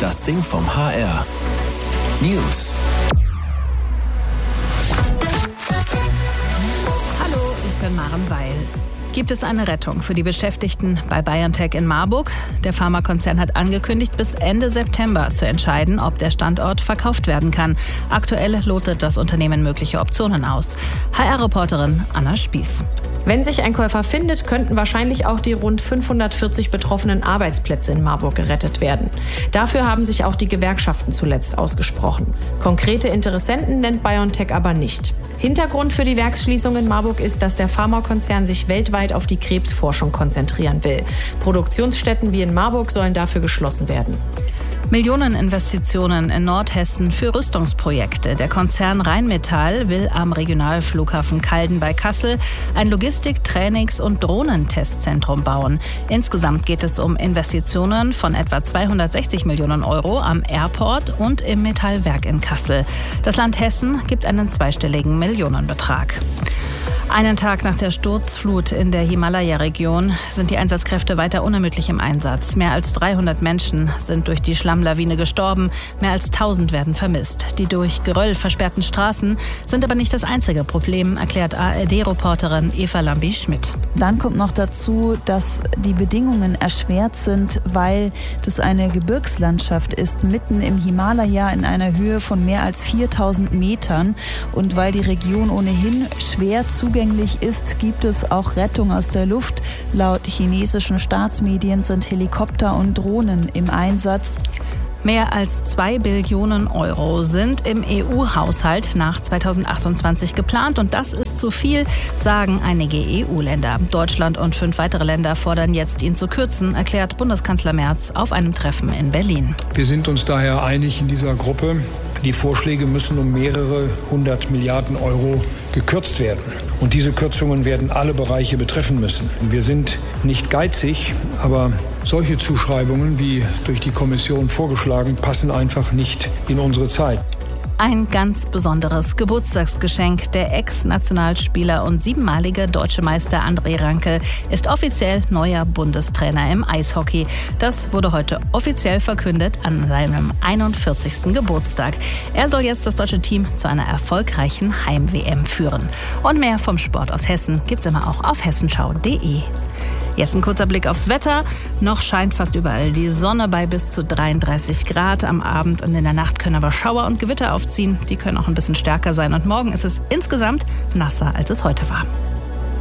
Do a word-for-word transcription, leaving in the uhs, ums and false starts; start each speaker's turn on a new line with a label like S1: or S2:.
S1: Das Ding vom H R. News.
S2: Hallo, ich bin Maren Weil. Gibt es eine Rettung für die Beschäftigten bei BioNTech in Marburg? Der Pharmakonzern hat angekündigt, bis Ende September zu entscheiden, ob der Standort verkauft werden kann. Aktuell lotet das Unternehmen mögliche Optionen aus. H R-Reporterin Anna Spieß.
S3: Wenn sich ein Käufer findet, könnten wahrscheinlich auch die rund fünfhundertvierzig betroffenen Arbeitsplätze in Marburg gerettet werden. Dafür haben sich auch die Gewerkschaften zuletzt ausgesprochen. Konkrete Interessenten nennt BioNTech aber nicht. Hintergrund für die Werksschließung in Marburg ist, dass der Pharmakonzern sich weltweit auf die Krebsforschung konzentrieren will. Produktionsstätten wie in Marburg sollen dafür geschlossen werden.
S2: Millioneninvestitionen in Nordhessen für Rüstungsprojekte. Der Konzern Rheinmetall will am Regionalflughafen Calden bei Kassel ein Logistik-, Trainings- und Drohnentestzentrum bauen. Insgesamt geht es um Investitionen von etwa zweihundertsechzig Millionen Euro am Airport und im Metallwerk in Kassel. Das Land Hessen gibt einen zweistelligen Millionenbetrag. Einen Tag nach der Sturzflut in der Himalaya-Region sind die Einsatzkräfte weiter unermüdlich im Einsatz. Mehr als dreihundert Menschen sind durch die Schlammlawine gestorben, mehr als tausend werden vermisst. Die durch Geröll versperrten Straßen sind aber nicht das einzige Problem, erklärt A R D-Reporterin Eva Lambi-Schmidt.
S4: Dann kommt noch dazu, dass die Bedingungen erschwert sind, weil das eine Gebirgslandschaft ist, mitten im Himalaya in einer Höhe von mehr als viertausend Metern. Und weil die Region ohnehin schwer zugänglich ist, gibt es auch Rettung aus der Luft. Laut chinesischen Staatsmedien sind Helikopter und Drohnen im Einsatz.
S2: Mehr als zwei Billionen Euro sind im E U-Haushalt nach zweitausendachtundzwanzig geplant und das ist zu viel, sagen einige E U-Länder. Deutschland und fünf weitere Länder fordern jetzt, ihn zu kürzen, erklärt Bundeskanzler Merz auf einem Treffen in Berlin.
S5: Wir sind uns daher einig in dieser Gruppe. Die Vorschläge müssen um mehrere hundert Milliarden Euro gekürzt werden. Und diese Kürzungen werden alle Bereiche betreffen müssen. Wir sind nicht geizig, aber solche Zuschreibungen, wie durch die Kommission vorgeschlagen, passen einfach nicht in unsere Zeit.
S2: Ein ganz besonderes Geburtstagsgeschenk. Der Ex-Nationalspieler und siebenmalige deutsche Meister André Ranke ist offiziell neuer Bundestrainer im Eishockey. Das wurde heute offiziell verkündet an seinem einundvierzigsten Geburtstag. Er soll jetzt das deutsche Team zu einer erfolgreichen Heim-W M führen. Und mehr vom Sport aus Hessen gibt's immer auch auf hessenschau punkt de. Jetzt ein kurzer Blick aufs Wetter. Noch scheint fast überall die Sonne bei bis zu dreiunddreißig Grad. Am Abend und in der Nacht können aber Schauer und Gewitter aufziehen. Die können auch ein bisschen stärker sein. Und morgen ist es insgesamt nasser, als es heute war.